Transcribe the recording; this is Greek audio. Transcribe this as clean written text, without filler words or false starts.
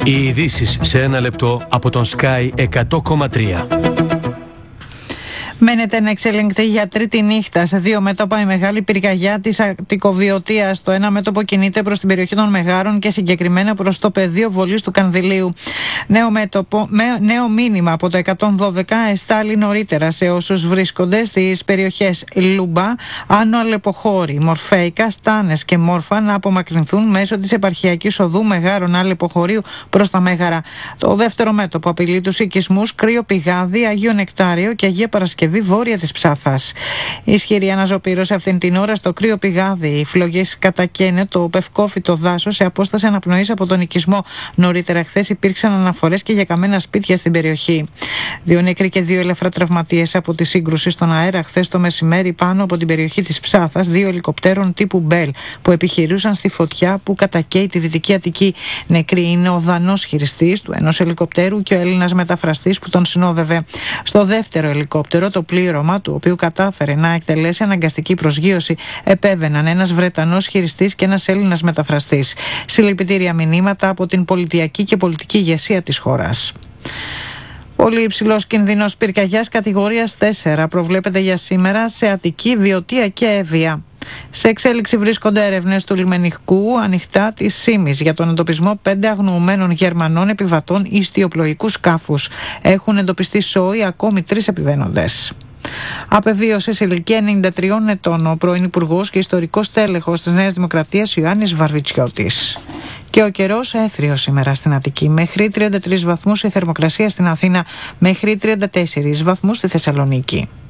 Οι ειδήσεις σε ένα λεπτό από τον Sky 100,3. Μένεται να εξελιγχθεί για τρίτη νύχτα σε δύο μέτωπα η μεγάλη πυρκαγιά της Αττικοβιωτίας. Το ένα μέτωπο κινείται προς την περιοχή των Μεγάρων και συγκεκριμένα προς το πεδίο βολής του Κανδυλίου. Νέο μήνυμα από το 112 εστάλει νωρίτερα σε όσους βρίσκονται στις περιοχές Λούμπα, Άνω Αλεποχώρη, Μορφέικα, Στάνες και Μόρφα να απομακρυνθούν μέσω της επαρχιακής οδού Μεγάρων Αλεποχωρίου προς τα Μέγαρα. Το δεύτερο μέτωπο απειλεί τους οικισμούς Κρύο Πηγάδι, Αγίο Νεκτάριο και Αγία Παρασκευή βόρεια της Ψάθας. Ισχυρή αναζωπήρωση αυτήν την ώρα στο Κρύο Πηγάδι. Οι φλογές κατακαίνε το πευκόφυτο δάσος σε απόσταση αναπνοής από τον οικισμό. Νωρίτερα χθες υπήρξαν αναφορές και για καμένα σπίτια στην περιοχή. 2 νεκροί και 2 ελαφρά τραυματίες από τη σύγκρουση στον αέρα χθες το μεσημέρι πάνω από την περιοχή της Ψάθας 2 ελικοπτέρων τύπου Μπέλ που επιχειρούσαν στη φωτιά που κατακαίει τη Δυτική Αττική. Νεκροί είναι ο Δανός χειριστής του ενός ελικοπτέρου και ο Έλληνας μεταφραστής που τον συνόδευε. Στο δεύτερο ελικόπτερο, το πλήρωμα του οποίου κατάφερε να εκτελέσει αναγκαστική προσγείωση, επέβαιναν ένας Βρετανός χειριστής και ένας Έλληνας μεταφραστής. Συλληπιτήρια μηνύματα από την πολιτιακή και πολιτική ηγεσία της χώρας. Πολύ υψηλός κινδυνός πυρκαγιάς κατηγορίας 4 προβλέπεται για σήμερα σε Αττική, Βιωτία και Εύβοια. Σε εξέλιξη βρίσκονται έρευνες του λιμενικού ανοιχτά της Σύμης για τον εντοπισμό 5 αγνοωμένων Γερμανών επιβατών ιστιοπλοϊκού σκάφους. Έχουν εντοπιστεί σόι ακόμη 3 επιβαίνοντες. Απεβίωσε σε ηλικία 93 ετών ο πρώην Υπουργός και ιστορικός τέλεχος της Νέας Δημοκρατίας Ιωάννης Βαρβιτσιώτης. Και ο καιρός έθριος σήμερα στην Αττική. Μέχρι 33 βαθμούς η θερμοκρασία στην Αθήνα, μέχρι 34 βαθμούς στη Θεσσαλονίκη.